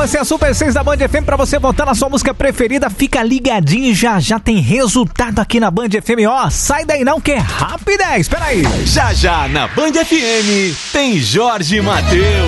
Essa é a Super 6 da Band FM pra você votar na sua música preferida. Fica ligadinho, já tem resultado aqui na Band FM. Ó, sai daí não que é rápido, espera aí. Já na Band FM tem Jorge Mateus.